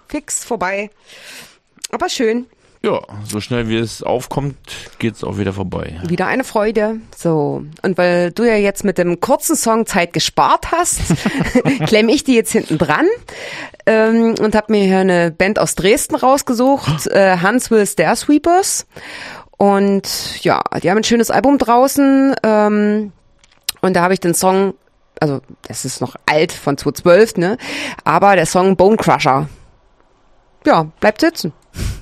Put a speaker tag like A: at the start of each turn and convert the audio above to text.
A: fix vorbei. Aber schön.
B: Ja, so schnell wie es aufkommt, geht's auch wieder vorbei.
A: Wieder eine Freude. So. Und weil du ja jetzt mit dem kurzen Song Zeit gespart hast, klemme ich die jetzt hinten dran und habe mir hier eine Band aus Dresden rausgesucht, Huntsville Starsweepers. Und ja, die haben ein schönes Album draußen und da habe ich den Song, also das ist noch alt von 2012, ne? Aber der Song Bone Crusher. Ja, bleibt sitzen.